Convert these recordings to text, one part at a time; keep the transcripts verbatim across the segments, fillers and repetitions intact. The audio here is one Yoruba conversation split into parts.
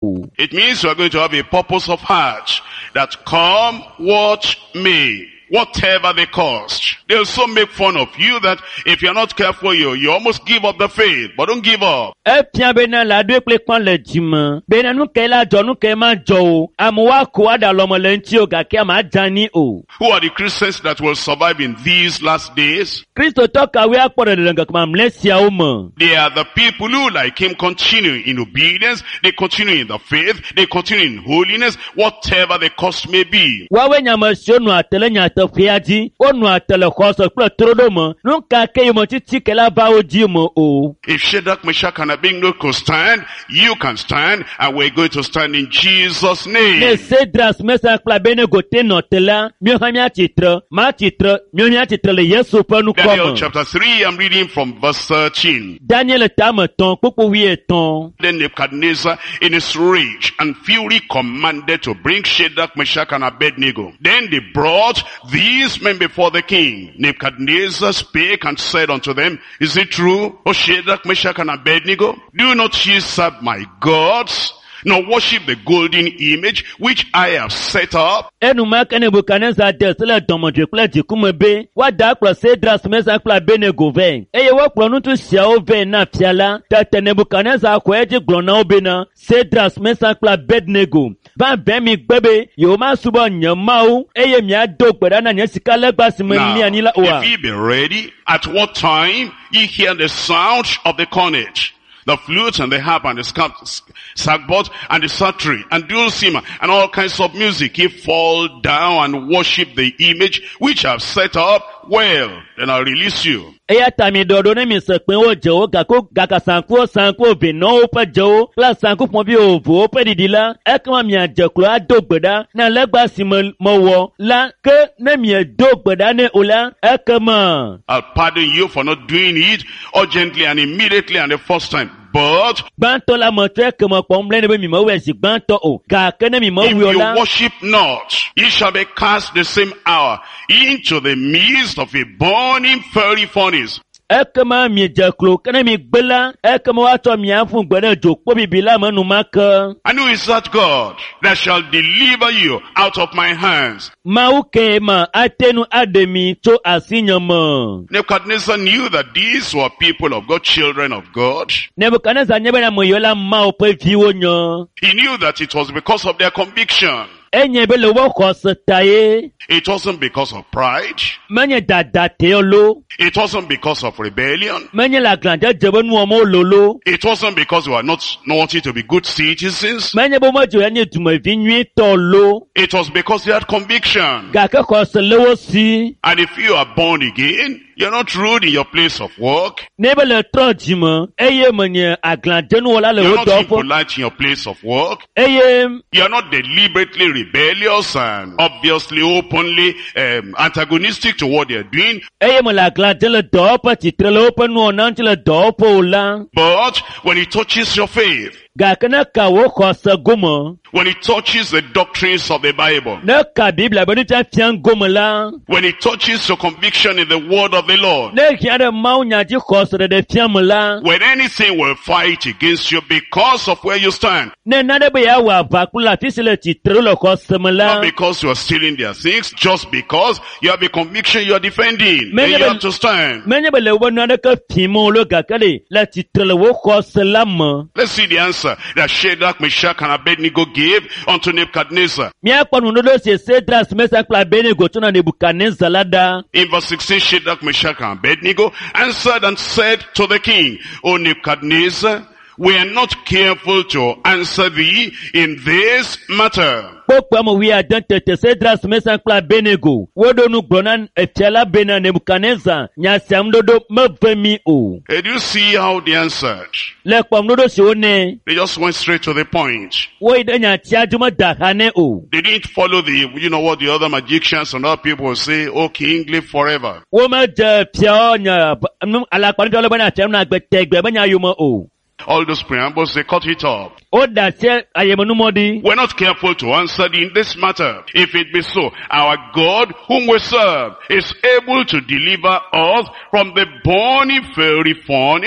It means you are going to have a purpose of heart that come what may. Whatever they cost. They'll so make fun of you that if you're not careful, you, you almost give up the faith. But don't give up. Who are the Christians that will survive in these last days? They are the people who, like him, continue in obedience. They continue in the faith. They continue in holiness. Whatever the cost may be. If Shadrach, Meshach, and Abednego could stand, you can stand, and we're going to stand in Jesus' name. Daniel chapter three, I'm reading from verse thirteen. Then Nebuchadnezzar, in his rage and fury, commanded to bring Shadrach, Meshach, and Abednego. Then they brought these men before the king. Nebuchadnezzar spake and said unto them, Is it true, O Shadrach, Meshach, and Abednego? Do not ye serve my gods, nor worship the golden image which I have set up? Now, if ye be ready, at what time ye hear the sound of the cornet, the flute and the harp and the sackbut and the psaltery and dulcimer and all kinds of music, ye fall down and worship the image which I have set up, well, then I'll release you. Eya tami dodo ne mi se pin wo jewo gako gaka sanku sanku ve no o pe jewo la sanku pon bi ovo o pe didila e kan mi ajeklo adogbeda na legba si mo wo la ke ne mi dogbeda ne ola e kan ma. I'll pardon you for not doing it urgently and immediately and the first time. But if you worship not, ye shall be cast the same hour into the midst of a burning fiery furnace. And who is that God that shall deliver you out of my hands? Nebuchadnezzar knew that these were people of God, children of God. He knew that it was because of their conviction. It wasn't because of pride. It wasn't because of rebellion. It wasn't because we were not wanting to be good citizens. It was because they had conviction. And if you are born again, you're not rude in your place of work. You're not impolite in your place of work. You're not deliberately rebellious and obviously openly um, antagonistic to what they're doing. But when it touches your faith, when it touches the doctrines of the Bible, when it touches your conviction in the word of the Lord, when anything will fight against you because of where you stand, not because you are stealing their things, just because you have a conviction you are defending, then you have to stand. Let's see the answer that Shadrach, Meshach, and Abednego gave unto Nebuchadnezzar. In verse sixteen, Shadrach, Meshach, and Abednego answered and said to the king, O Nebuchadnezzar, we are not careful to answer thee in this matter. And do you see how they answered? They just went straight to the point. They didn't follow the, you know what the other magicians and other people will say, oh, king, live forever. All those preambles, they cut it off. We're not careful to answer in this matter. If it be so, our God whom we serve is able to deliver us from the burning fiery furnace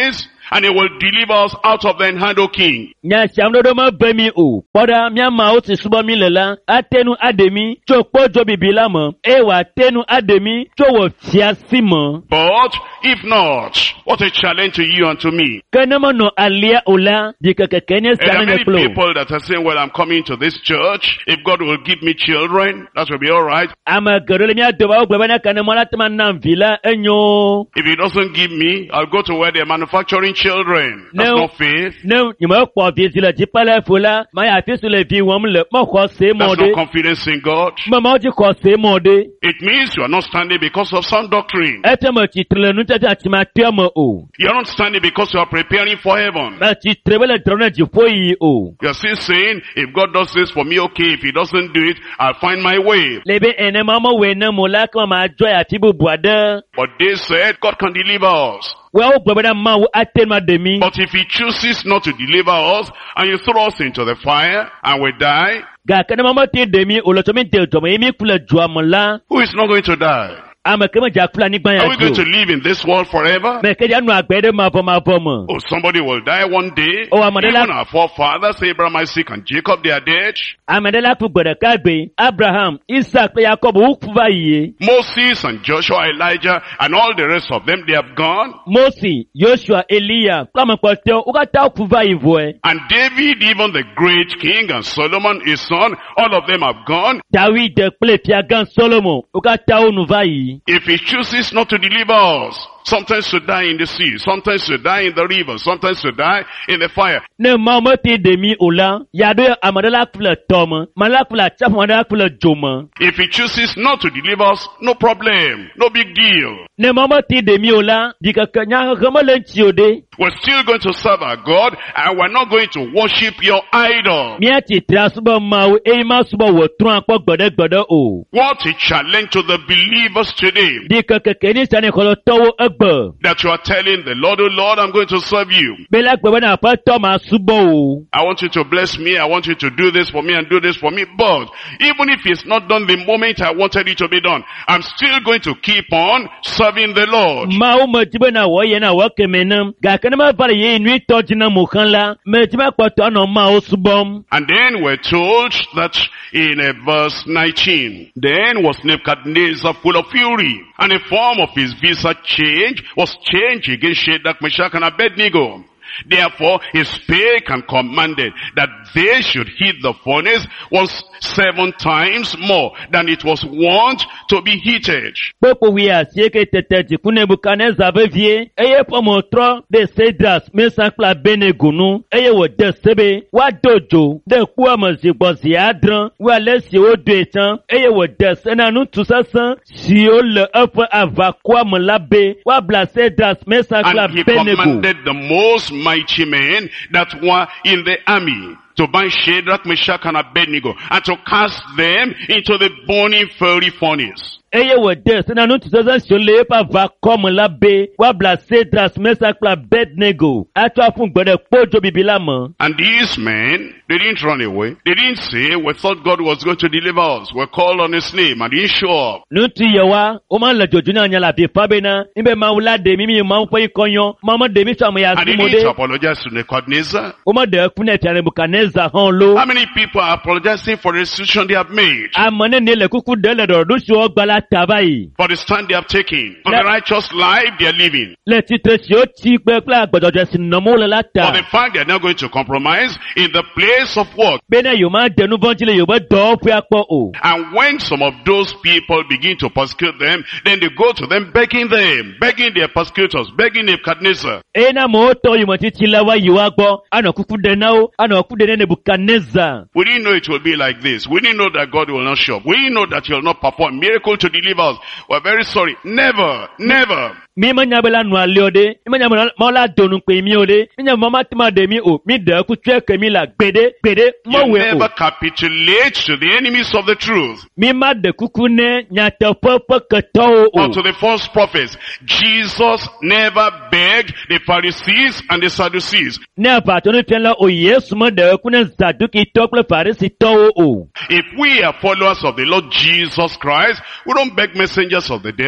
and he will deliver us out of thine hand, O king. Nya shamdodo ma bemi o. Poda mia ma o ti subo mi lela. Atenu ademi cho pojo bibila mo. Ewa tenu ademi cho wo fiasi mo. But if not, what a challenge to you and to me. Kanama no alia ola dikaka kenye There are sana many flow. people that are saying, well, I'm coming to this church. If God will give me children, that will be all right. Ama gorole mia doba o gbana kanama la tama nam villa enyo. If he doesn't give me, I'll go to where they're manufacturing children. That's No. not faith. No, you mo po bi ti la jipala fola. Ma ya fi su le fi won le mo ko se mo That's de. not confidence in God. Ma ma ji ko se mo de. It means you are not standing because of sound doctrine. Etemo ti tle nu tata ti ma temo o. You are not standing because you are preparing for heaven. Ma ti trebele drone ji fo yi o. You are still saying, if God does this for me, okay. If he doesn't do it, I'll find my way. Lebe ene mama we na mo la ko ma joy ati bu buada. But they said, God can deliver us. We o gbana ma wo atema de mi. But if he chooses not to deliver us, and you throw us into the fire, and we die, Ga kana mama te de mi o lo to mi de to mo emi kula jua mo la. who is not going to die? Ama kema ja kula ni gban Are ya we going to jo. live in this world forever? Me ke ja nu agbede ma bo ma bo mo. Oh, somebody will die one day. Oh, Amadela- Even our forefathers, Abraham, Isaac, and Jacob, they are dead. Amandela ku gbede ka gbe Abraham, Isaac, Jacob u ku va yi. Moses and Joshua, Elijah, and all the rest of them, they have gone. Moses, Joshua, Elia, kama kwa teo u ka ta ku va yi vo e. And David, even the great king, and Solomon, his son, all of them have gone. David de ple piagan Solomon, u ka ta u nu va yi. If he chooses not to deliver us, sometimes to die in the sea, sometimes to die in the river, sometimes to die in the fire. Ne mama te de mi ola, ya do Amandela ku le tom, mala ku la chap Amandela ku le joma. If he chooses not to deliver us, no problem, no big deal. Ne mama te de mi ola, dika kanya gama len ti ode. We're still going to serve our God, and we're not going to worship your idol. Mi ati tra suba ma o e ma suba wo tron apo gbede gbede o. What a challenge to the believers today. Dika keke ni sane kolo towo egbe. That you are telling the Lord, oh Lord, I'm going to serve you. Bela gbede na pa to ma suba o. I want you to bless me. I want you to do this for me and do this for me. But even if it's not done the moment I wanted it to be done, I'm still going to keep on serving the Lord. Ma o me jibe na wo ye na wo kemenam. Ga kana ma pare ye nu to jina mo kan la. Me jibe pa to na ma o subom. And then we're told that in uh, verse nineteen, then was Nebuchadnezzar full of fury, and the form of his visa change was changed against Shadrach, Meshach, and Abednego. Therefore he spake and commanded that they should heat the furnace was seven times more than it was wont to be heated. Popo wi asie ke tete ji ku Nebukadnezar be vie. Eye pomo tro de Cedras, Meshach kla Abednego nu. Eye wo de sebe wa dojo de ku amazi gbozi adran wa le si o do etan. Eye wo de sena nu tu sasan si o le efe avakwa mo labe wa bla Cedras, Meshach kla And he Abednego. commanded the most mighty men that were in the army to bind Shadrach, Meshach, and Abednego, and to cast them into the burning fiery furnace. Eye wo de sena nu tu sasan si o le efe avakwa mo labe wa bla Cedras, Meshach kla Abednego. Atwa fun gbede pojo bibila mo. And these men, they didn't run away. They didn't say, we thought God was going to deliver us. We called on his name and he didn't show up. Nu tu ye wa, o ma le joju na nya la bi fa be na. Ibe ma wula de mi mi ma po ikonyo. Ma ma de mi so mo ya And he si mo didn't de. apologize to Nebuchadnezzar. O ma de ku ne tiare Nebukadnezar hon lo. How many people are apologizing for the decision they have made? Amone ne le kuku de le do du si o gba la tabai. For the stand they have taken? For Le- the righteous life they are living? Le titre si o ti pe pla agbodojo si no mo le la For ta. the fact they are not going to compromise in the place of work? Be na yo ma de nu vonjile yo be do fu apo o. And when some of those people begin to persecute them, then they go to them begging them, begging their persecutors, begging Nebuchadnezzar. E na mo to yo mo ti ti la wa yi wa gbo. Ana kuku de na o, ana kuku de ne Nebukadnezar. We didn't know it will be like this. We didn't know that God will not show up. We didn't know that he will not perform miracle to deliver us. We're very sorry. Never, never. Mi ma nya bela nu ale ode, mi ma nya mo la donu pe mi ode, mi nya mo ma ti ma de mi o, mi de ku tue ke mi la gbede, gbede, mo You we o. never capitulate to the enemies of the truth. Mi ma de kuku ne nya te pe pe ke to o. Or to the false prophets. Jesus never begged the Pharisees and the Sadducees. Ne pa to ne tien la o Yesu mo de ku ne Saduki to pe Farisi to o. If we are followers of the Lord Jesus Christ, we don't beg messengers of the devil.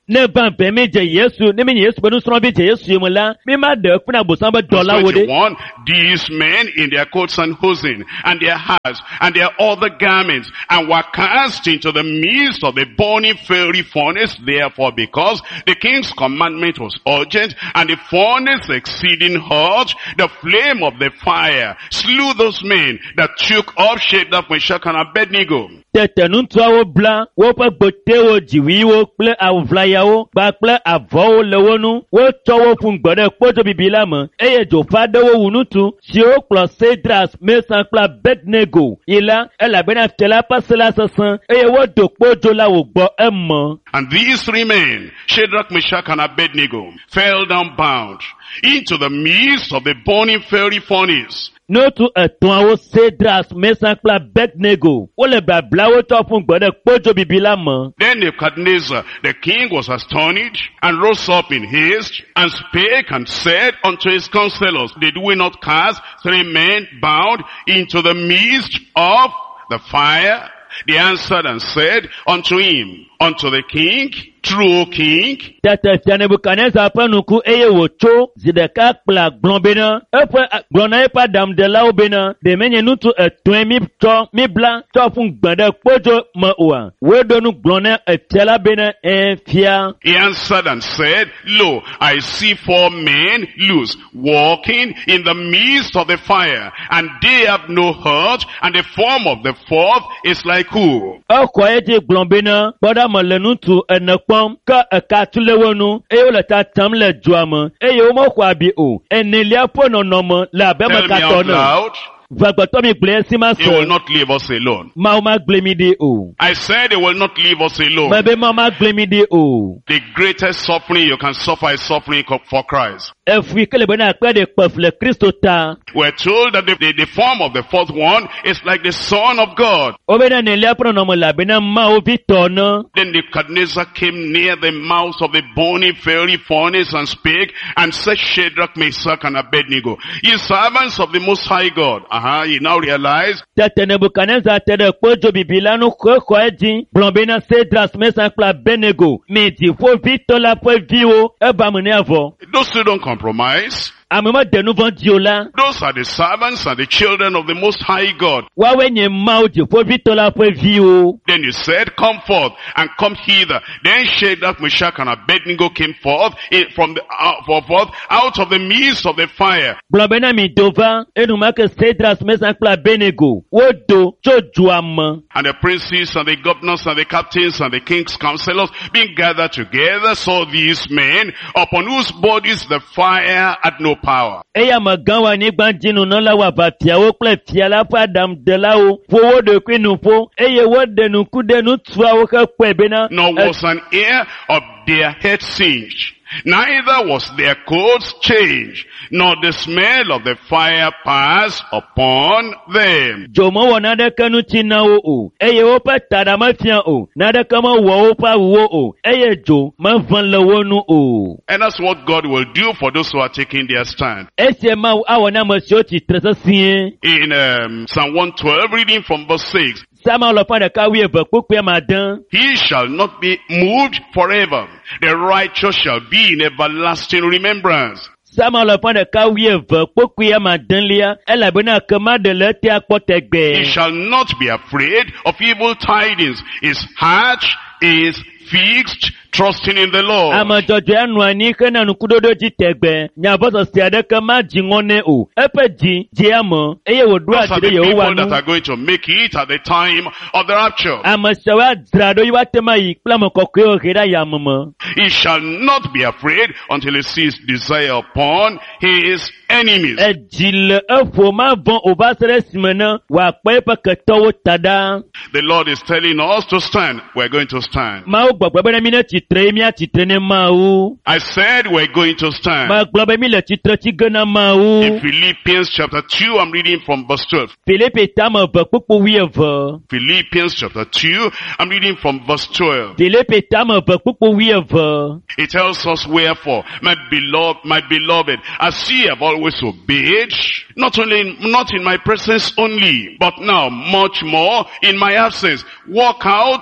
ne ban bɛn mi jɛ yesu ne mi yesu bɛ nu sɔrɔ bi jɛ yesu ye mu la mi ma dɛ kuna bosan bɛ dɔ la wo de. twenty-one, these men in their coats and hosen and their hats and their other garments and were cast into the midst of the burning fiery furnace. Therefore, because the king's commandment was urgent and the furnace exceeding hot, the flame of the fire slew those men that took up Shadrach, Meshach, and Abednego. Tẹ̀tẹ̀ nùtúwàwó bla wọ́n pẹ́ gbòtẹ́wò jìwìwò kple àwòvlayawo gba kple àvọ́wò le wo nu wọ́n tsɔwò fún gbɔ̀dẹ̀ kpɔdzo bibi la me eye dzofa ɖewo wu nutu si wo kplɔ Sedras, Mesan kple Abednego yi la elabena fia la ƒe se la sesẽ eye wodo kpɔdzo la wò gbɔ eme. And these three men, Shadrach, Meshach, and Abednego, fell down bound into the midst of the burning fiery furnace. N'otu etɔ̃awo Sedras, Mesan kple Abednego wole bablawo tɔ fún gbɔdɛ kpɔdzo bibi la me. Then Nebuchadnezzar, the king, was astonished and rose up in haste and spake and said unto his counselors, did we not cast three men bound into the midst of the fire? They answered and said unto him, unto the king, true king. Tẹ̀tẹ̀ fia Nebukadnezar ƒe nuku eye wòtso zi ɖeka kpla gblɔ bena eƒe gblɔ na eƒe aɖaŋudelawo bena ɖe menye nutu etɔ̃e mi tsɔ mi bla tsɔ fún gbe ɖe kpɔdzo me oa. Woɖo nu gblɔ na efia la bena efia. He answered and said, lo, I see four men loose, walking in the midst of the fire, and they have no hurt, and the form of the fourth is like who? Exɔ edzi gblɔ bena kpɔɖa me le nutu ene kpɔm ke eka tu le wo nu eye wole tatam le dzoa me eye womexɔ abi o. Enelia ƒe nɔnɔme le abe Tell me meka out tɔ ne. loud. Vagbɔtɔ mi gblɔ esi ma He will sɔ. not leave us alone. Mawu ma gble mi ɖi o. I said he will not leave us alone. Mebe mawu ma gble mi ɖi o. The greatest suffering you can suffer is suffering for Christ. Efui ke le bena akpe ɖe kpef le Kristo ta. We're told that the, the, the form of the fourth one is like the Son of God. Obena nelia ƒe nɔnɔme le abena Mawu vi tɔ ne. Then Nebuchadnezzar came near the mouth of the burning fiery furnace and spake and said, Shadrach, Meshach, and Abednego, ye servants of the Most High God. Uh-huh, you now realize. Tete Nebukadnezar te ɖe kpɔdzo bibi la nu xɔ exɔ edzi gblɔ bena Sedras, Mesan kple Abednego mi dziƒo vitɔ la ƒe viwo eba me ne avɔ. Those who don't compromise. Ame me de nu vɔ̃ dzi o la. Those are the servants and the children of the Most High God. Woawoe nye Mawu dziƒo vitɔ la ƒe viwo. Then he said, come forth and come hither. Then Shadrach, Meshach, and Abednego came forth in, from the uh, forth out of the midst of the fire. Gblɔ bena mi do va enumake Sedras, Mesan kple Abednego wodo tso dzoa me. And the princes and the governors and the captains and the king's counselors being gathered together saw these men upon whose bodies the fire had no power. Eya megã wa anyigba dzi nunɔlawo aʋafiawo kple fia la ƒe aɖaŋudelawo ƒo wo ɖokui nu ƒo eye woɖe nuku ɖe nutsuawo hekpɔe bena. Nor was an hair of their head singed. Neither was their coats changed, nor the smell of the fire pass upon them. Dzo mewɔ naneke ŋuti na wo o, eye woƒe taɖa mefia o, naneke mewɔ woƒe awuwo o, eye dzo meʋẽ le wo nu o. And that's what God will do for those who are taking their stand. Esie Mawu awɔ na ame siwo tsitre sesĩe. In um, Psalm one twelve, reading from verse six, Sama lɔƒã ɖeka wi eve kpukpui ame. he shall not be moved forever. The righteous shall be in everlasting remembrance. Sama lɔƒã ɖeka wi eve kpukpui ame adelia elabena kema ɖe le etea kpɔ He tegbe. shall not be afraid of evil tidings. His heart is fixed, trusting in the Lord. Ame dzɔdzɔe anɔ anyi hena ŋkuɖoɖo dzi tegbe. Nyabɔsɔsi aɖeke madzi ŋɔ nɛ o. Eƒe dzi dzi ame eye wòɖo Those asi are the ɖe Yehowa people that nu. are going to make it at the time of the rapture. Ame siawo adzra ɖo yi woate ma yi kple ame kɔkɔewo he ɖe yame me. He shall not be afraid until he sees desire upon his enemies. Edzi le eƒo mavɔ o va se ɖe esime ne wòakpɔ eƒe ketɔwo ta ɖa. The Lord is telling us to stand. We're going to stand. Mawu gbɔgblɔ bena mi ne tsitre mi atsitre ne Mawu. I said we're going to stand. Magblɔ be mi le tsitre tsi ge na Mawu. In Philippians chapter two, I'm reading from verse twelve. Filipi tame eve kpukpu wi eve. Philippians chapter two, I'm reading from verse twelve. Filipi tame eve kpukpu wi eve. It tells us, wherefore, my beloved, my beloved, as ye have always obeyed, not only in, not in my presence only, but now much more in my absence, walk out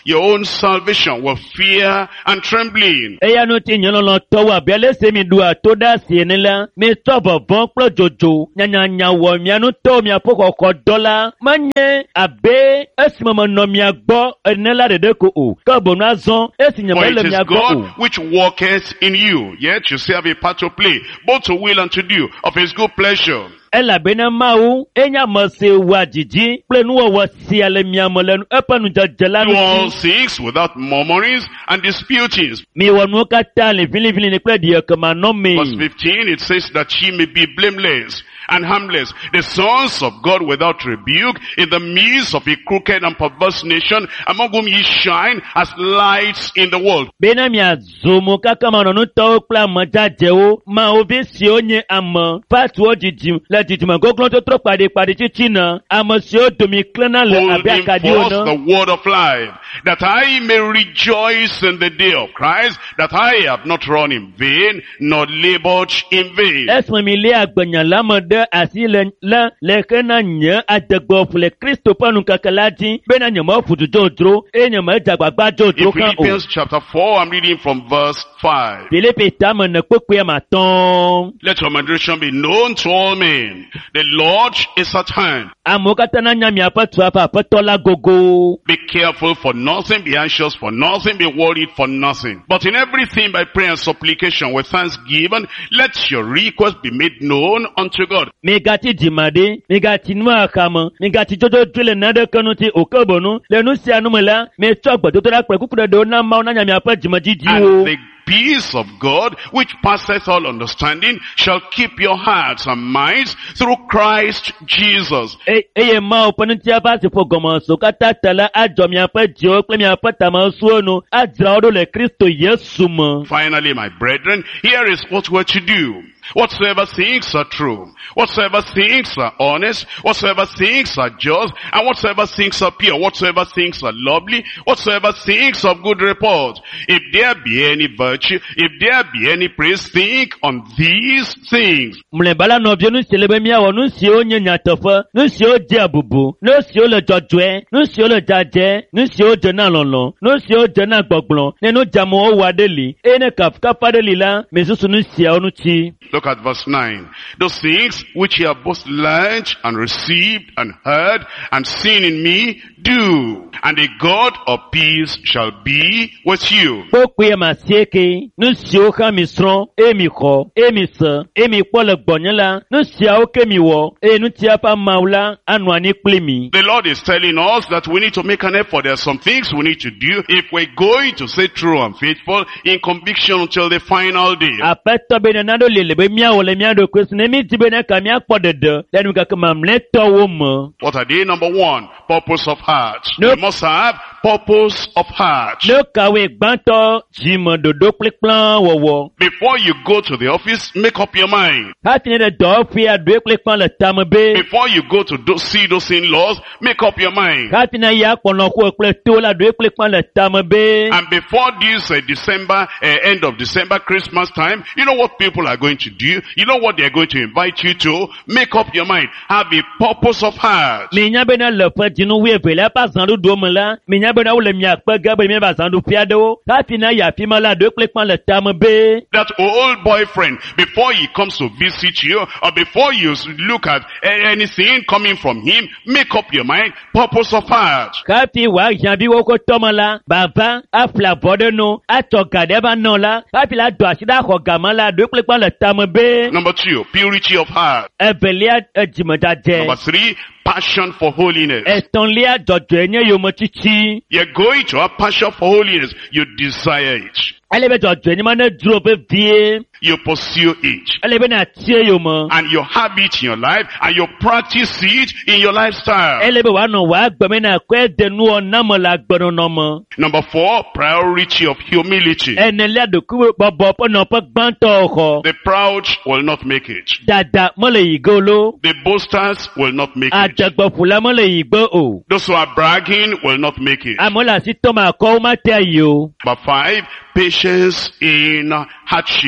your own salvation with fear and trembling. Eya nu ti nyan lɔlɔ tɔwɔ abe ale se mi du ato da sie ne la. Mi tɔbɔ bɔn kple dzodzo. Nyanyanya wɔ mianu tɔ miaƒe xɔxɔ dɔ la. Menye abe esime me nɔ mia gbɔ ene la ɖeɖe ko o. Ke bono azɔ esi nye For me it le is mia gbɔ God o. which worketh in you, yet you still have a part to play, both to will and to do of his good pleasure. Elabena Mawu enya ame si wɔ dzidzi kple nuwɔwɔ sia le mia me le eƒe nudzedze la Do all ŋuti. things without murmurings and disputings. Miwɔ nuwo katã le vilivili kple ɖiekema Verse nɔme. fifteen, it says that ye may be blameless and harmless, the sons of God without rebuke, in the midst of a crooked and perverse nation, among whom ye shine as lights in the world. Bena miazo mo kaka manɔnutɔwo kple ame dzadzewo, Mawu vi siwo nye ame patuwo dzidzim le dzidzime goglo totro kpaɖikpaɖi tsitsina, ame siwo domi klẽna le abe Holding akaɖiwo forth ne. the word of life, that I may rejoice in the day of Christ, that I have not run in vain, nor labored in vain. Esme mi lé agbenya la me ɖe asi le le le xe na nye adegbeƒo le Kristo ƒe nukeke la dzi bena nye meƒu du dzodzro eye nye medze agbagba dzodzro In hã o. Philippians chapter four, I'm reading from verse five. Filipi tame ne kpekpea matɔ̃. Let your moderation be known to all men. The Lord is at hand. Amewo katã nanya miaƒe tu aƒe aƒetɔ la gogo. Be careful for nothing, be anxious for nothing, be worried for nothing. But in everything by prayer and supplication with thanksgiving, let your request be made known unto God. Migati dzimade, migati nu axame, migati dzodzodzoe le naɖeke ŋuti o ke bonu le nu sia nu me la, mietsɔ gbedodoɖa kple kuku ɖeɖewo na Mawu nanya miaƒe dzimedzidziwo. And the peace of God, which passeth all understanding, shall keep your hearts and minds through Christ Jesus. E- eye Mawu ƒe ŋutiaƒe si ƒo gɔmeso katã te la adzɔ miaƒe dziwo kple miaƒe tamesuwo nu, adzra wo ɖo le Kristo Yesu me. Finally, my brethren, here is what we're to do. Whatsoever things are true, whatsoever things are honest, whatsoever things are just, and whatsoever things are pure, whatsoever things are lovely, whatsoever things of good report, if there be any virtue, if there be any praise, think on these things. Mlɔeba la nɔvio nu si le be miawɔ nu siwo nye nyateƒe, nu siwo dze abubu, nu siwo le dzɔdzɔe, nu siwo le dzadze, nu siwo dze na lɔlɔ, nu siwo dze na gbɔgblɔ, ne nu dzeamewo wɔ aɖe li, eye ne kafukafu aɖe li la, mesusu nu siawo ŋuti. Look at verse nine. Those things which ye have both learned and received and heard and seen in me, do, and the God of peace shall be with you. Kpokpoe ya masieke, nu siwo xa mi srɔ̃, eye mi xɔ, eye mi se, eye mi kpɔ le gbɔnye la, nu siawo ke mi wɔ, eye nutia ƒe Mawu la anɔ anyi kpli mi. The Lord is telling us that we need to make an effort. There are some things we need to do if we're going to stay true and faithful in conviction until the final day. Aƒetɔ be nena ɖo li le be miawɔ le mia ɖokui si ne mi di be ne ka miakpɔ ɖeɖe le nukeke mamlɛtɔwo me. What are they? Number one, purpose of heart. Nope. We must have purpose of heart. Ne kawoe gbãtɔ dzimeɖoɖo kple kplã wɔwɔ. Before you go to the office, make up your mind. Hafi ne ɖe dɔwɔƒe aɖoe kple kplã le tame be. Before you go to do, see those in-laws, make up your mind. Hafi ne ya kpɔnɔxo kple to la aɖoe kple kplã le tame be. And before this uh, December, uh, end of December, Christmas time, you know what people are going to do? You know what they're going to invite you to? Make up your mind. Have a purpose of heart. Minya bena le ƒe dzinu wuieve ƒe azãɖoɖo me la, minya bena wole miakpe ge be miava azãɖoƒe aɖewo. Hafi ne yi afi ma la aɖoe kple kplã le tame be. That old boyfriend, before he comes to visit you, or before you look at anything coming from him, make up your mind. Purpose of heart. Hafi wòahiã vi wo tɔme la, bava afla bɔ ɖe no, atɔ ga ɖe eva nɔ la, hafi la do asi ɖe axɔ game la aɖoe kple kplã le tame be. Number two, purity of heart. Evelia edzimedzadze. Number three, passion for holiness. Etɔ̃lia dzɔdzɔe nye yometsitsi. You're going to have passion for holiness. You desire it. Ale be dzɔdzɔe nye ma ne dzro vevie. You pursue it. Ale be natie yome. And you have it in your life, and you practice it in your lifestyle. Ele be wòanɔ wòagbe me na kɔe de nuwɔ name le agbenɔnɔ me. Number four, priority of humility. Enelia ɖokuiwo bɔbɔ ƒe nɔƒe gbãtɔ xɔ. The proud will not make it. Dada mele yi ge o lo. The boasters will not make it. Adzɔgbeƒula mele yi gbe o. Those who are bragging will not make it. Amewo le asi tɔm akɔwo mate yi o. Number five, patience in hardship. At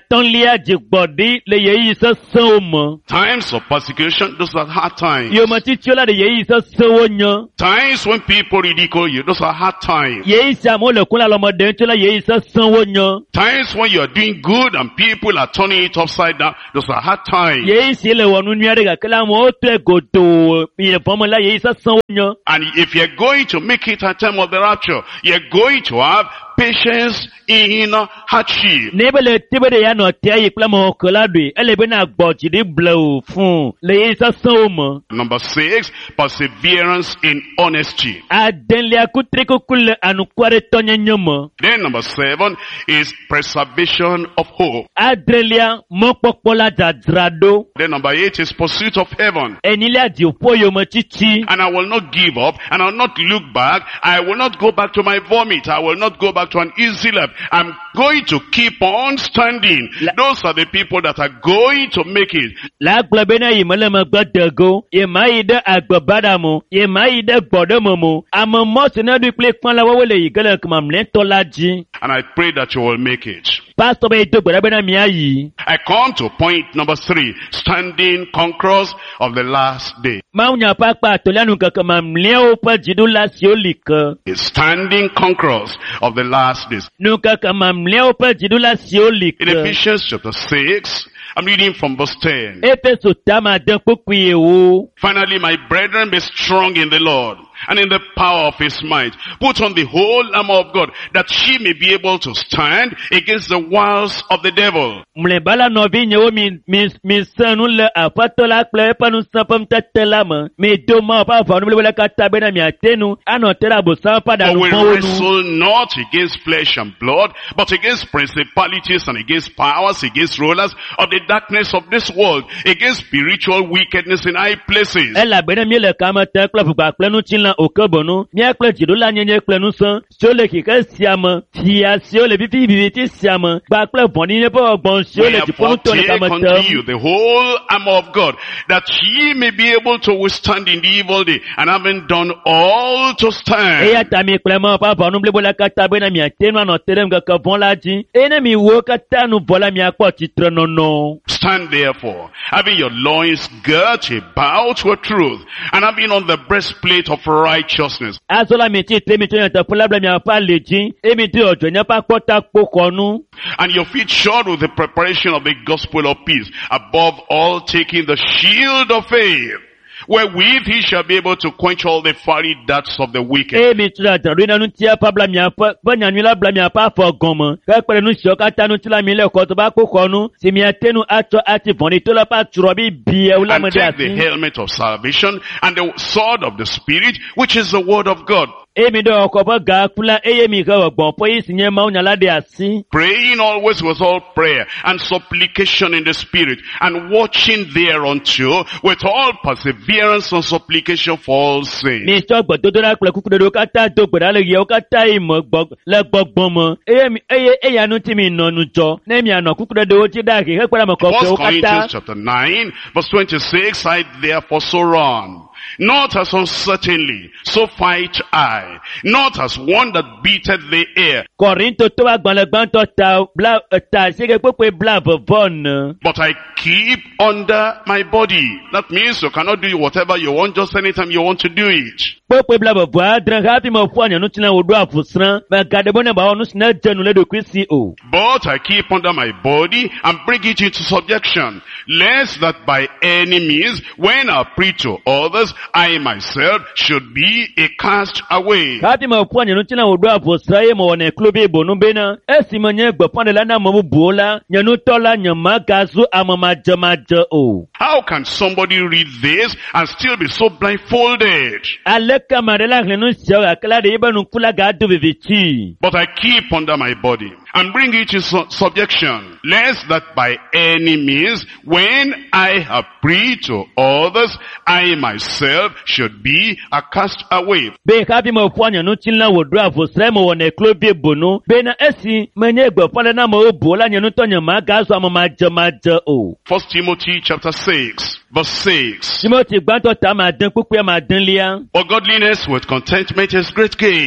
atɔnlia dzigbɔɖi le ɣeyiɣi sesẽwo me. Times of persecution, those are hard times. Yometsitsi la ɖe ɣeyiɣi sesẽwo nye. Times when people ridicule you, those are hard times. Ɣeyiɣi sia amewo le kun le alɔme ɖem tso la ɣeyiɣi sesẽwo nye. Times when you are doing good and people are turning it upside down, those are hard times. Ɣeyiɣi si le wɔ nu nyui aɖe gake le amewo tɔe godoo yi vɔ me la ɣeyiɣi sesẽwo nye. And if you're going to make it at time of the rapture, you're going to have patience in hardship. Ne be le tebe ɖe ya nɔ tea yi kple mɔke la ɖoe, ele be na gbɔ dzi ɖi ble o fũu le ɣeyiɣi sesẽwo me. Number six, perseverance in honesty. Adelia kutrikuku le anuku aɖe tɔnyenye me. Then number seven is preservation of hope. Adrelia mɔkpɔkpɔ la dzadzraɖo. Then number eight is pursuit of heaven. Enilia dziƒo yometsitsi. And I will not give up, and I will not look back. I will not go back to my vomit. I will not go back to an easy life. I'm going to keep on standing. La Those are the people that are going to make it. La gblɔ bena yi me le megbe dego, yi ma yi ɖe agbebada mo, yi ma yi ɖe gbɔɖeme mo. Ame mɔ si ne ɖoe kple kpã la wɔwɔ le yi ge le kemamlɛtɔ la dzi. And I pray that you will make it. Pastor be do gbɔɖa bena miayi. I come to point number three, standing conquerors of the last day. Mawu nya ƒe akpa atɔlia nu keke mamlɛawo ƒe dziɖula siwo li ke. Is standing conquerors of the last days. Nu keke mamlɛawo ƒe dziɖula siwo li In ke. Ephesians chapter six, I'm reading from verse ten. Efeso tama de kpukpui wo. Finally, my brethren, be strong in the Lord and in the power of his might. Put on the whole armor of God, that ye may be able to stand against the wiles of the devil. Mlɛba la nɔvi nye wo mi mi mi sẽ nu le aƒetɔ la kple eƒe nusẽƒe tete la me. Mi do ma ƒe avɔ nu bla katã bena miate nu anɔ te ɖe abosam ƒe For we aɖaŋuƒewo nu. wrestle not against flesh and blood, but against principalities and against powers, against rulers of the darkness of this world, against spiritual wickedness in high places. Elabena míele kame te kple ʋugba kple nutsila oke bonu. Mía kple dziɖula nyenye kple nusẽ siwo le keke sia me. Fia siwo le vivi viviti sia me. Gba kple vɔ̃ɖinye ƒe wɔgbɔn siwo le dziƒo Wherefore nutɔ le take kame unto tem. you the whole armor of God, that ye may be able to withstand in the evil day, and having done all to stand. Eya ta mi kple ma ƒe avɔ nu blibo la katã bena miate nu anɔ te ɖe ŋkeke vɔ̃ la dzi. Eye ne miwo katã nu vɔ la miakpɔ tsitrenɔnɔ. Stand therefore, having your loins girt about with truth, and having on the breastplate of righteousness. Azɔ la mi tsi tre mi tso nye teƒe la ble miaƒe ali dzi. Eye mi do ɔdzɔ nye ƒe akpɔta kpokɔnu. And your feet shod with the preparation of the gospel of peace. Above all, taking the shield of faith, wherewith he shall be able to quench all the fiery darts of the wicked. Eye mi tso adzraɖoe na nutia ƒe bla miaƒe ƒe nyanyui la bla miaƒe afɔ gɔme. Ke kpe ɖe nu siwo katã ŋuti la mi le kɔtɔ ƒe akpokɔnu. Si miate nu atsɔ ati vɔ̃ɖi to la ƒe atsrɔ̃bi biawo la And me ɖe take the asi. helmet of salvation and the sword of the Spirit, which is the word of God. Eye mi ɖɔ ɔkɔ ƒe gaku la eye mi he wɔ gbɔ̃ƒe yi si nye mawunya la ɖe asi. Praying always with all prayer and supplication in the Spirit, and watching thereunto with all perseverance and supplication for all saints. Mi tsɔ gbedodoɖa kple kukuɖoɖo katã do gbe ɖa le ɣeawo katã yi me gbɔ le gbɔgbɔ me. Eye mi eye eya ŋuti mi nɔ nu dzɔ. Ne mianɔ kukuɖoɖowo dzi ɖe ahe hekpe ɖe ame First kɔkɔewo Corinthians katã. chapter nine, verse twenty-six, I therefore so run. Not as uncertainly, so fight I. Not as one that beateth the air, Kɔrinto to agbalẽ gbãtɔ ta bla ta asieke kpekpe bla vevɔ ne. but I keep under my body. That means you cannot do whatever you want, just anytime you want to do it. Kpekpe bla vevɔ adre hafi me ƒu anya ŋuti na wòɖo aƒusrã. Megaɖe be ne bawɔ nu si ne dze nu le ɖokui si o. But I keep under my body and bring it into subjection, lest that by any means, when I preach to others, I myself should be a cast away. Hafi me ƒu anya ŋuti na wòɖo aƒusrã eye mewɔ ne klo bi bonu bena esi menye gbeƒãɖela na ame bubuwo la, nye nutɔ la nye magazu ame madzemadze o. How can somebody read this and still be so blindfolded? Aleke ame aɖe la hlẽ nu siawo gake la ɖe yibe nuku la gado vivitsi. But I keep under my body and bring it into subjection, lest that by any means, when I have preached to others, I myself should be a cast away. Be hafi me ƒu anya ŋuti la wòɖo aƒusrã mewɔ ne klo bi bonu bena esi menye gbeƒãɖela na amewo buwo la nye nutɔ nye magazu ame madzemadze o. First Timothy chapter six, verse six. Timothy gbãtɔ ta ma de kpukpui ma de lia. For godliness with contentment is great gain.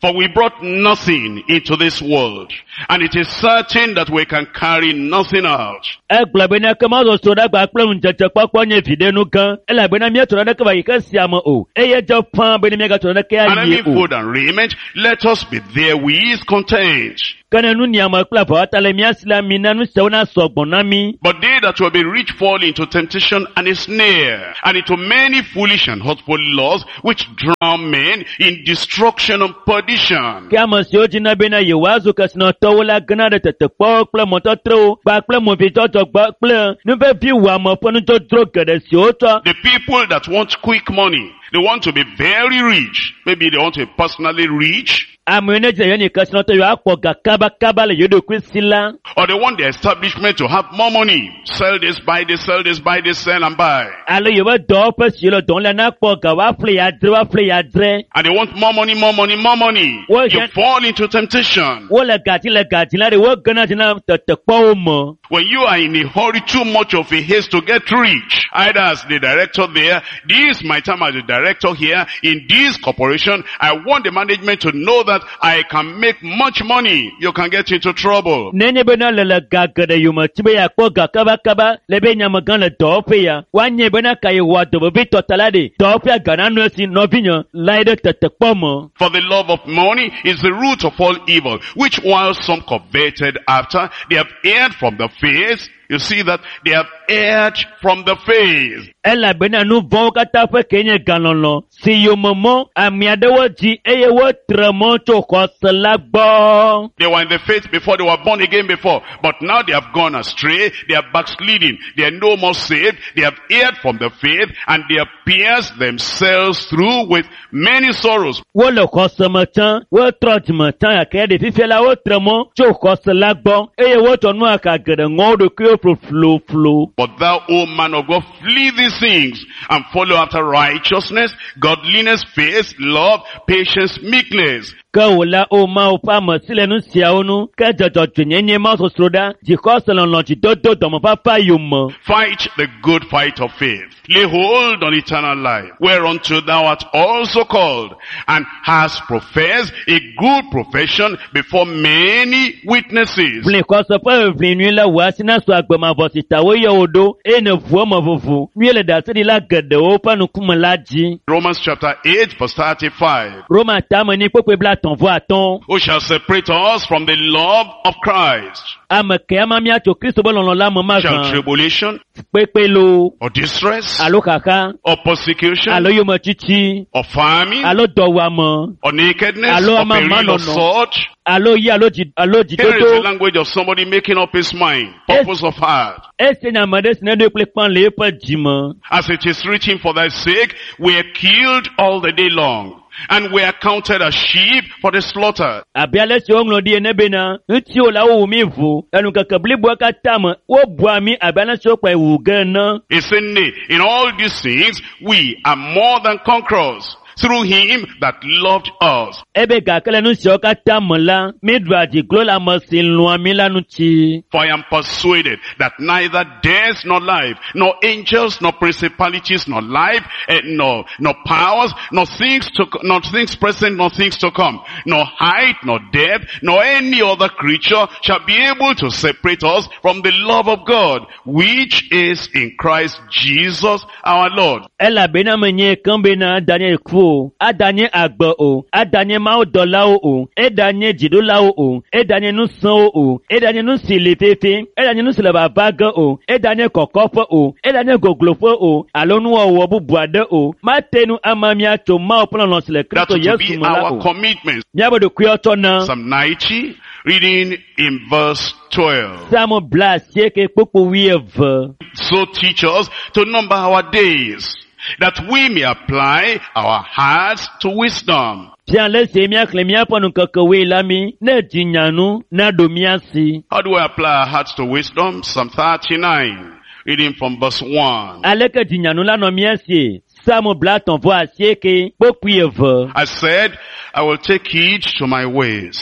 For we brought nothing into this world, and it is certain that we can carry nothing out. Egblabe na kama zo soda gba pele unjeje pokpo nye fide nu kan. Elabe na mi to na ka ba yike siamo o. Eye jo pan be ni mi ga to na ka And aye having o. food and raiment, let us be therewith content. Kana nu ni ama kla fa tale mi asila mi na nu se na sogbon na mi. But they that will be rich fall into temptation and a snare, and into many foolish and hurtful laws, which drown men in destruction and perdition. Ki ama si oji na be na ye wazu kasino to wala gna de tete po kple mo to tro ba kple mo fi to to gba kple nu be fi wa mo po nu to tro gede si o to. The people that want quick money, they want to be very rich. Maybe they want to be personally rich, Amene je ye ni kasino to yo akpo ga kaba kaba le yodo kwisila. or they want the establishment to have more money. Sell this, buy this, sell this, buy this, sell and buy. Alo yo ba do pe si lo don la na akpo ga wa fle ya dre wa fle ya dre. And they want more money, more money, more money. Well, You yeah. fall into temptation. Wo le gati le gati la de wo gna jina tete po o mo. When you are in a hurry, too much of a haste to get rich, either as the director there, this is my time as the director here, in this corporation, I want the management to know that I can make much money. You can get into trouble. Nenye be na le le ga gede yo mo tibe ya akpo ga kaba kaba le be nya mo gan le do fe ya. Wa nye be na kai wa do be to tala de. Do fe ga na no si no vinyo la de tete po mo. For the love of money is the root of all evil, which while some coveted after, they have erred from the faith. You see that they have erred from the faith. Ela be na nu von kata fe kenye ganlonlon. Si yo momo ami adewo ji eye wo tremo to ko sela gbo. They were in the faith before, they were born again before, but now they have gone astray, they are backsliding, they are no more saved, they have erred from the faith, and they have pierced themselves through with many sorrows. Wo le ko sema tan, wo trot mo tan ya ke de fifi la wo tremo to ko sela gbo. Eye wo to nu aka gede ngo do kyo flo flo flo. But thou, O man of God, flee these things, and follow after righteousness, godliness, faith, love, patience, meekness. Ka wala o ma o pa mo sile nu sia onu ka jojo twenyenye ma so sroda ji ko selon lo ji dodo do mo pa pa yo mo. Fight the good fight of faith. Lay hold on eternal life, whereunto thou art also called, and hast professed a good profession before many witnesses. Vle ko so pa vle nu la wa sina so agbe ma bo sita wo yo odo e ne vuo mo vuvu. Nu le da se la gede o pa nu kuma la ji. Romans chapter eight verse thirty-five. Roma ta mo ni pepe bla ton vo aton. Who shall separate us from the love of Christ? Ama ke ama mi ato Kristo bo lon la mo ma Shall kan. tribulation, Pepe lo or distress, alo kaka or persecution, alo yo mo chichi or famine, alo do wa mo or nakedness, Alo or ama peril mano of no. sword? alo yi alo ji alo ji Here is the dodo. language of somebody making up his mind, purpose of heart. Ese na made sine de ple pan le pa jimo. As it is written, for thy sake we are killed all the day long, and we are counted as sheep for the slaughter. Abiale si onglo di enebe na nti o la o mi vu enu kaka bli bo ka tam wo bua mi abiale si o pa wu gan na. He said, nay, in all these things we are more than conquerors through him that loved us. Ebe ga kele nu si o ka tam la mi dwa di glo la mo si lu mi la nu ti. For I am persuaded that neither death nor life, nor angels, nor principalities, nor life, eh, nor nor powers, nor things to nor things present, nor things to come, nor height, nor depth, nor any other creature shall be able to separate us from the love of God, which is in Christ Jesus our Lord. Ela bena menye kambe na Daniel ku adanye agbo o adanye ma o dola o edanye jidola o edanye nu san o edanye nu silefefe edanye nu silaba baga o edanye kokofo o edanye goglofo o alonu owo bubuade o matenu amamia to ma o plan sile That Kristo will be Yesu mola our o commitment. nyabo de kuyoto na Psalm ninety, reading in verse twelve. samo blasie ke popo wieve. So teach us to number our days, that we may apply our hearts to wisdom. Tiens laisse mia klemia ponu kakawe lami ne jinyanu na domiasi. How do we apply our hearts to wisdom? Psalm thirty-nine, reading from verse one. Aleke jinyanu la no miasi. Samo blaton vo asieke popo wieve. I said, I will take heed to my ways,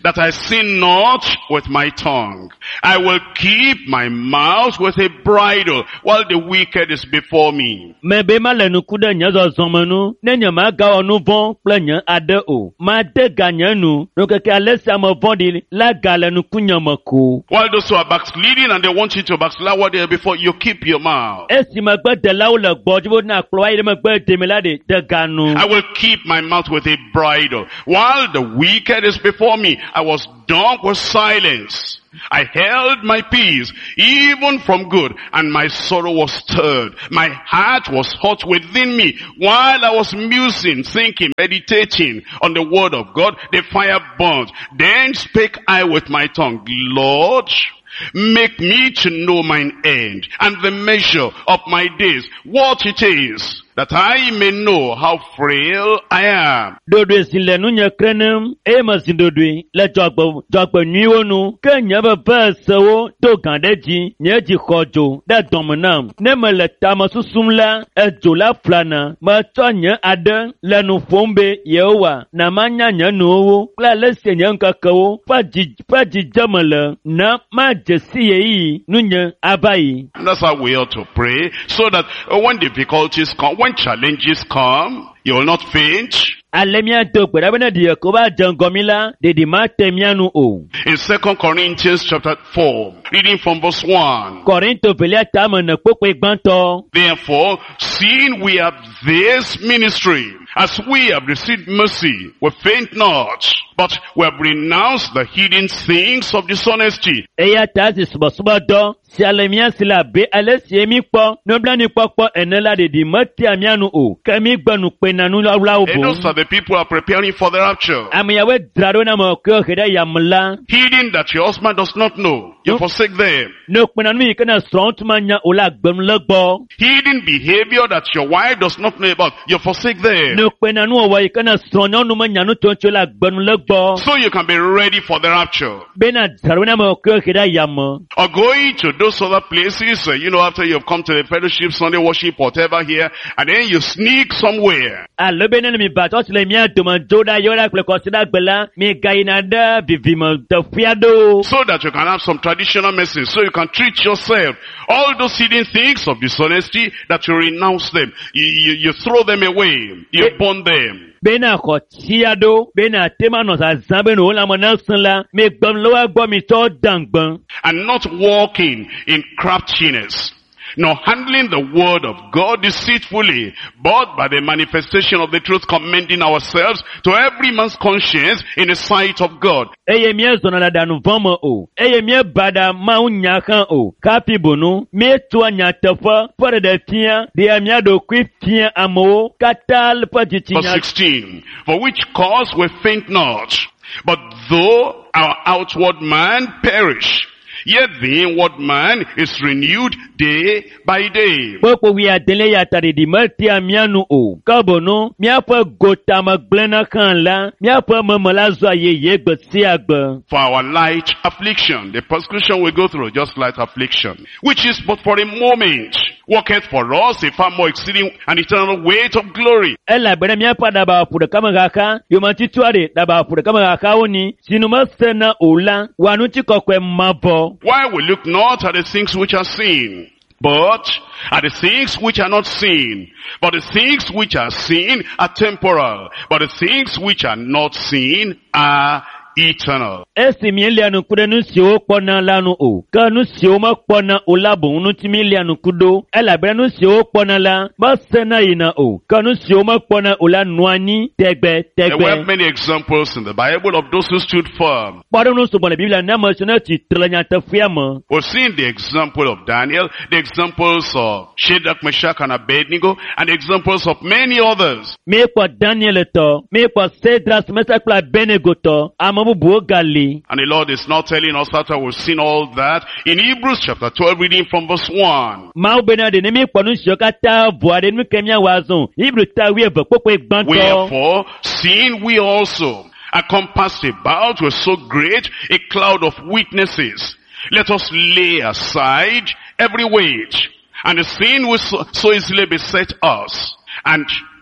that I sin not with my tongue. I will keep my mouth with a bridle while the wicked is before me. Mebe ma le nuku ɖe nye zɔzɔme nu, ne nye magawɔ nu vɔ̃ kple nye aɖe o. Made ga nye nu, nukeke ale si ame vɔ̃ɖi la ga le nuku nye me ko. While those who are backsliding and they want you to backslide what they are before, you keep your mouth. Esi megbedelawo le gbɔdzim na kplɔ wa yi ɖe megbe deme la de de ga nu. I will keep my mouth with a bridle while the wicked is before me. I was dumb with silence. I held my peace, even from good, and my sorrow was stirred. My heart was hot within me. While I was musing, thinking, meditating on the word of God, the fire burnt. Then spake I with my tongue, Lord, make me to know mine end, and the measure of my days, what it is, that I may know how frail I am. Dodwe si le nu nye krenem, e ma si dodwe, le jɔgbe, jɔgbe nyuiwo nu, ke nye bebe sewo do gã ɖe dzi, nye dzi xɔ dzo ɖe dɔme nam. Ne me le tame susum la, edzo la flana, metsɔ nye aɖe le nu ƒom be Yehowa, na manya nye nuwo, kple ale si nye ŋkekewo, ƒe dzi, ƒe dzidzeme le, na madze si yeyi, nu nye ava yi. And that's how we ought to pray, so that uh, when difficulties come, when challenges come, you will not faint. Ale miado gbe ɖa be ne ɖi ko va dze ŋgɔ mi la, ɖeɖi mate mia nu o. In Second Corinthians chapter four, reading from verse one. Korinto velia tame ne kpekpe gbãtɔ. Therefore, seeing we have this ministry, as we have received mercy, we faint not, but we have renounced the hidden things of dishonesty. Eya ta si subɔsubɔ dɔ, si ale mia si la be ale si emi kpɔ, nublanuikpɔkpɔ ene la ɖeɖi metia mia nu o, ke mi gbe nu kpe na nulawulawo And those boŋ. are the people who are preparing for the rapture. Ame yawoe dzra ɖo na me ke he ɖe yame la. Hidden that your husband does not know. You No. forsake them. Ne kpe na nu yi ke ne srɔ̃ tuma nya o la gbem le gbɔ. Hidden behavior that your wife does not know about. You forsake them. Ne kpe na nu wɔwɔ yi ke ne srɔ̃ nyɔnu menya nu tso tso la gbem le gbɔ. So you can be ready for the rapture. Bena dzra ɖo na me ke he ɖe yame. Or going to those other places, uh, you know, after you've come to the fellowship, Sunday worship, whatever here, and then you sneak somewhere. Ale be ne mi ba tɔ si le mia dome dzo ɖa yɔ ɖa kple kɔsi ɖa gbe la, mi ga yina ɖe vivime teƒea ɖo. So that you can have some traditional medicine, so you can treat yourself. All those hidden things of dishonesty, that you renounce them. You, you, you throw them away. You burn them. Bena xɔ tsia ɖo, bena tema nɔ zazã be ne wole ame ne sẽ la, mi gbem le wa gbɔ mi tɔ dangbe. And not walking in craftiness, nor handling the word of God deceitfully, but by the manifestation of the truth, commending ourselves to every man's conscience in the sight of God. Eye mie zɔna le ɖanu vɔ me o, eye mie baɖa Mawu nya hã o, kafi bonu, mie toa nyateƒe ƒe ɖeɖe fia, ɖea mia ɖokui fia amewo katã le ƒe Verse dzitsinya. sixteen, for which cause we faint not, but though our outward man perish, yet the inward man is renewed day by day. Kpekpe wi adele ya ta ɖiɖi metia mia nu o, ke bono miaƒe gotame gblẽna hã la, miaƒe meme la zɔa yeye gbe sia gbe. For our light affliction, the persecution we go through, just light affliction, which is but for a moment, worketh for us a far more exceeding and eternal weight of glory. Elabena miaƒe ɖaba ƒo ɖeka me xaxa, yometitua ɖe ɖaba ƒo ɖeka me xaxawo ni, si nu mesena o la, wòa ŋutikɔkɔe mavɔ. Why we look not at the things which are seen, but at the things which are not seen. But the things which are seen are temporal, but the things which are not seen are eternal. Esi mielia nuku ɖe nu siwo kpɔna la nu o, ke nu siwo mekpɔna o la boŋ ŋuti mielia nuku ɖo, elabena nu siwo kpɔna la mesena yina o, ke nu siwo mekpɔna o la nɔa anyi tegbe There were tegbe. many examples in the Bible of those who stood firm. Kpɔɖeŋu sɔgbɔ le Biblia ne ame siwo ne tsitre le nyateƒea me. We've seen the example of Daniel, the examples of Shadrach, Meshach, and Abednego, and the examples of many others. Míekpɔ Daniel tɔ, míekpɔ Sedras, Mesak kple Abednego tɔ, ame bubuwo gali. And the Lord is not telling us after we've seen all that in Hebrews chapter twelve, reading from verse one. Mawu bena ɖe ne míekpɔ nu siwo katã vɔa ɖe nu ke míawɔ azɔ, Hebrew ta wuieve kpekpe gbãtɔ. Wherefore, seeing we also are compassed about with so great a cloud of witnesses, let us lay aside every weight and the sin which so so easily beset us, and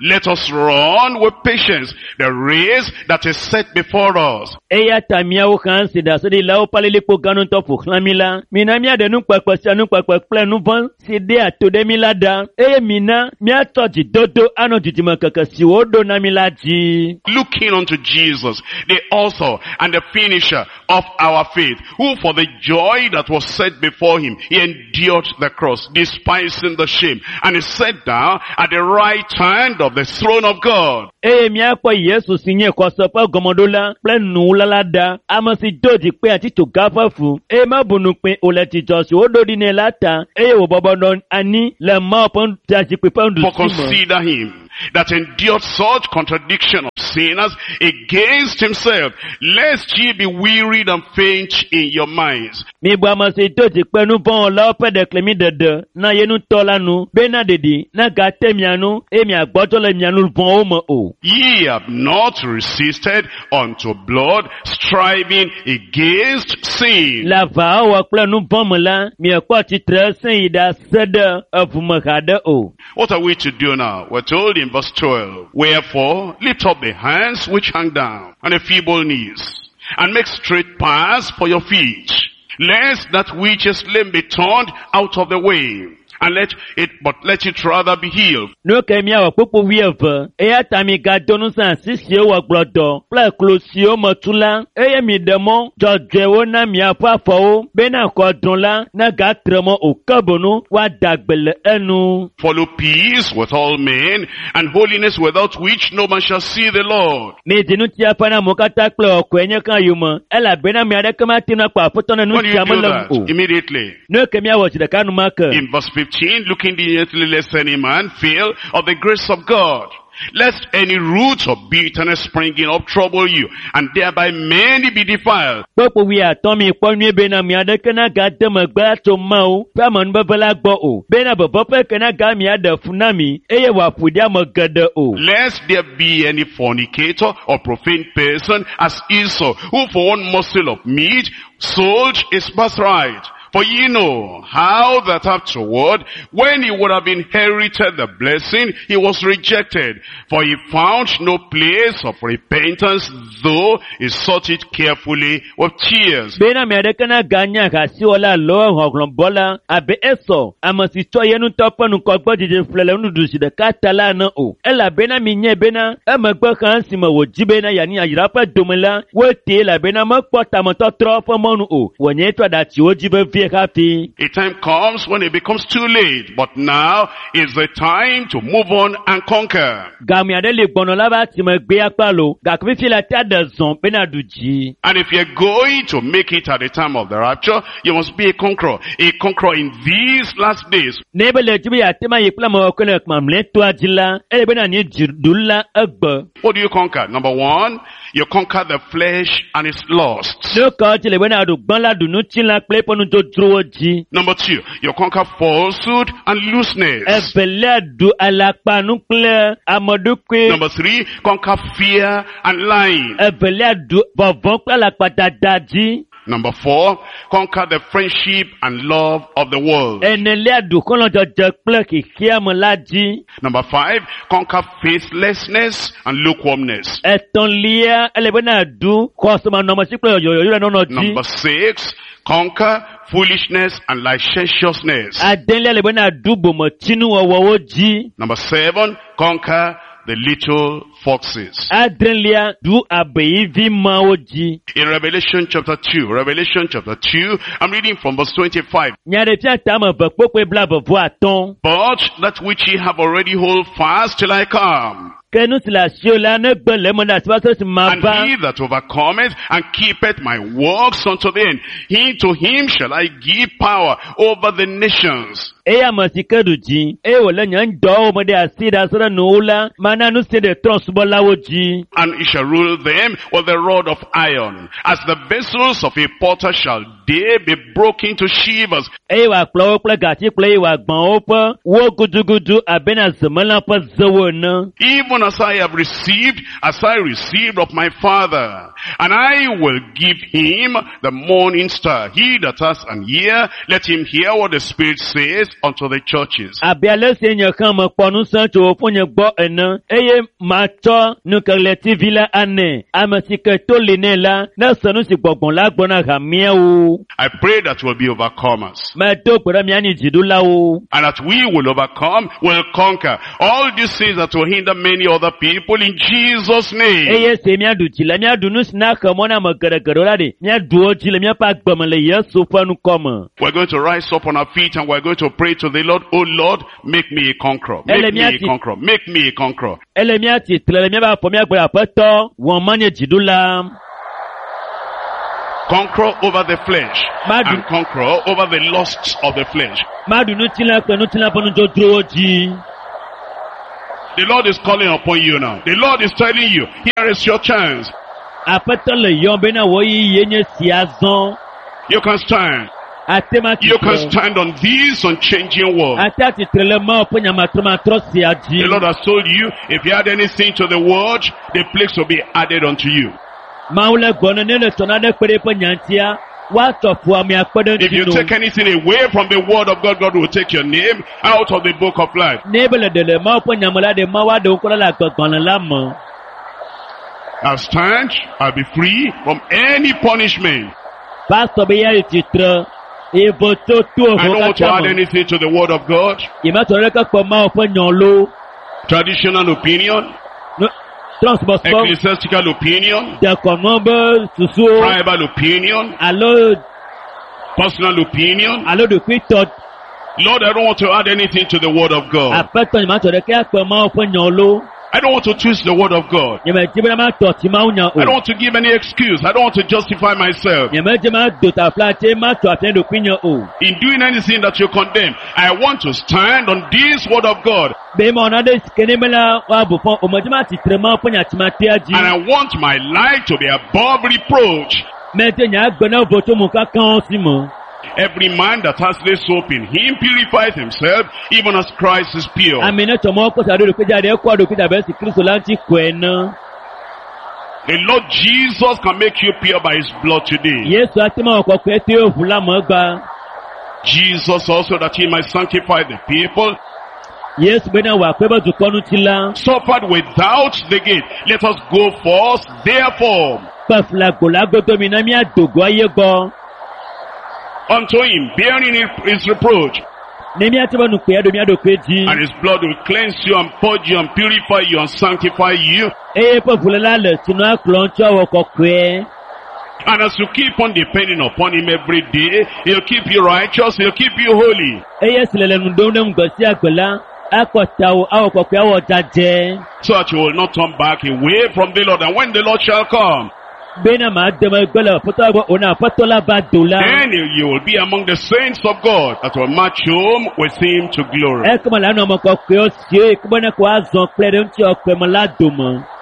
Let us run with patience the race that is set before us. Eya tamia o kan sida so di la o palele po ganu to fu khlamila. Mina mi ade nu pepe sia nu pepe ple nu van side atode mi lada. E mina mi atoji dodo ano jijima kaka si o do na mi laji. Looking unto Jesus, the author and the finisher of our faith, who for the joy that was set before him, he endured the cross, despising the shame, and he sat down at the right hand of the throne of God. E mi akwa Yesu sinye kwa sopa gomodola ple nu lalada ama si doji pe ati to gafafu e ma bunu pe oleti josi o do di ne lata e wo bobodon ani le ma pon taji pe pon du. For consider him that endured such contradiction of sinners against himself, lest ye be wearied and faint in your minds. Mi bwa ma si doji pe nu bon la pe de klemi dede na yenu tola nu be na dedi na gate mianu e mi agboto le mianu bon o mo o. Ye have not resisted unto blood, striving against sin. La va wa ple nu bon mo la mi akwa ti tre sin ida sede avuma gade o. What are we to do now? We're told in verse twelve, wherefore lift up the hands which hang down, and the feeble knees, and make straight paths for your feet, lest that which is lame be turned out of the way, and let it, but let it rather be healed. No kemi awa popo wieve, eya tami ga donu san sisi wa glodo, pla klosio motula, eya mi demo, jodjewo na mi apa fo, bena kodron la, na ga tremo o kabonu, wa dagbele enu. Follow peace with all men, and holiness without which no man shall see the Lord. Me dinu tia pana mokata klo kwenye kan yuma, ela bena mi ade kama tina kwa potona nu When you do tiamelam that, o. immediately, No kemi awa chida kanu maka. in verse fifteen, looking diligently lest any man fail of the grace of God, lest any root of bitterness springing up trouble you, and thereby many be defiled. Popo wi atomi ponu ebe na mi ade kana ga de magba to ma o, fa man babala gbo o. Be na bobo pe kana ga mi ade funami, eye wa fudia magade o. Lest there be any fornicator or profane person as Esau, who for one morsel of meat sold his birthright. For ye know how that afterward, when he would have inherited the blessing, he was rejected. For he found no place of repentance, though he sought it carefully with tears. Bena mi ade kana ganya ka si ola lo hoglon bola, abe eso, amasi to yenu topo nu kogbo jije flele nu dusi de katala na o. Ela bena mi nye bena, e magbo kan si mo wo jibe na yani ayira pa domela, wo te la bena mo pota mo to tro fo monu o. Wonye to da ti o jibe vie happy. A time comes when it becomes too late, but now is the time to move on and conquer. Gami ade le gbono laba ti mo gbe apalo, ga kwi fi la ti adazon bena duji. And if you're going to make it at the time of the rapture, you must be a conqueror. A conqueror in these last days. Nebe le jibe ya tema yekla mo okele kmamle to ajila, ele bena ni jirdula agba. What do you conquer? Number one, you conquer the flesh and its lusts. No ka ti le bena du gban la du nu tin la ple ponu to dro ji. Number two, you conquer falsehood and looseness. Ebele du alapa nu ple amodukwe. Number three, conquer fear and lying. Ebele du bovon ple alapa dadaji. Number four, conquer the friendship and love of the world. Enele du kolon jojo ple kiki amolaji. Number five, conquer faithlessness and lukewarmness. Eton lia ele bena du kosoma no mo si ple yoyo yo no ji. Number six, conquer foolishness and licentiousness. Adenle ele bena du bomo tinu wowo ji. Number seven, conquer the little foxes. Adenle du abeyivi maoji. In Revelation chapter two, Revelation chapter two, I'm reading from verse twenty-five. Nyare fi atama bakpokwe bla bovo aton. But that which ye have already hold fast till I come. Kenu sila siola ne gbele mo da sibaso si And maba. he that overcometh and keepeth my works unto the end, he to him shall I give power over the nations. Eya masikedu ji. E wole nyan do mo de asida sora nula. Mana nu se de tron subola wo ji. And he shall rule them with the rod of iron. As the vessels of a potter shall they be broken to shivers. E wa klo klo gati klo wa gbon opo. Wo gudugudu abena zemala pa zawo na. Even as I have received, as I received of my Father, and I will give him the morning star. He that has an ear, let him hear what the Spirit says unto the churches. Àbí alẹ́ sí èèyàn kan mọ̀ pọ̀nù sàn tó fún yẹn gbọ́ ẹ̀nà. Eye máa tọ́ nukẹ̀lẹ̀ tí vi la anẹ̀. Àmọ̀síkẹ̀ tó lè ní la. Náà sọ̀nù sí gbọ̀ngbọ̀n lágbọ̀n náà hà mìíràn o. I pray that we'll be overcomers. Máa tó gbọ́dọ̀ mi á ní ìjìdú la o. And that we will overcome, will conquer all these things that will hinder many other people in Jesus' name. Eye se mi adu jile mi adu nu sina kamo na magere la de mi adu o jile mi pa gbomole Yesu fanu komo. We're going to rise up on our feet and we're going to pray to the Lord. Oh Lord, make me a conqueror. Make me a conqueror. Make me a conqueror. Ele mi ati tle mi ba po mi agbe apeto won manye jidula. Conqueror over the flesh Madu. and conqueror over the lusts of the flesh. Madu nu tila pe nu tila ponu jo duro ji. The Lord is calling upon you now. The Lord is telling you, here is your chance. Apeto le yon be na wo yi yenye si azon. You can stand. Atema ti. You can stand on this unchanging word. Atati tle ma po nya matroma trosi aji. The Lord has told you, if you add anything to the word, the plagues will be added unto you. Maule gona ne le tonade pere pe nyantia. If you take anything away from the word of God, God will take your name out of the book of life. I'll stand, I'll be free from any punishment. I don't want to add anything to the word of God. Traditional opinion, ecclesiastical opinion, tribal opinion, personal opinion. Lord, I don't want to add anything to the word of God. I don't want to twist the word of God. I don't want to give any excuse. I don't want to justify myself. In doing anything that you condemn, I want to stand on this word of God. And I want my life to be above reproach. Every man that has this hope in him purifies himself, even as Christ is pure. The Lord Jesus can make you pure by his blood today. Jesus also, that he might sanctify the people, suffered without the gate. Let us go forth, therefore, unto him, bearing his reproach. And his blood will cleanse you and purge you and purify you and sanctify you. And as you keep on depending upon him every day, he'll keep you righteous, he'll keep you holy. So that you will not turn back away from the Lord. And when the Lord shall come, then you will be among the saints of God that will march home with him to glory.